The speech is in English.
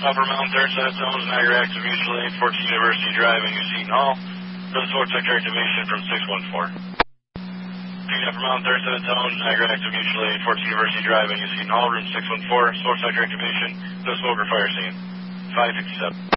Upper Mountain, third set zones, Niagara Active Mutual Aid, 14 University Drive in New Seton Hall. This is sector activation from 614. Upper Mountain, third set zones, Niagara Active Mutual Aid, 14 University Drive in New Seton Hall, room 614. Source sector activation, no smoker fire scene. 557.